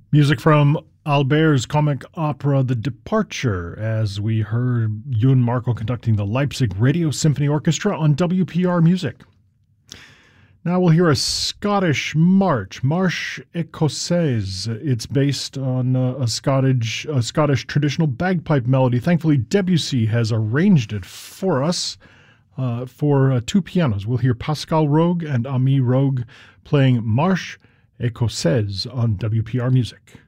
Music from Albert's comic opera The Departure, as we heard Ewan Markle conducting the Leipzig Radio Symphony Orchestra on WPR Music. Now we'll hear a Scottish march, Marche Écossaise. It's based on a Scottish traditional bagpipe melody. Thankfully, Debussy has arranged it for us for two pianos. We'll hear Pascal Rogue and Ami Rogue playing Marche Écossaise on WPR Music.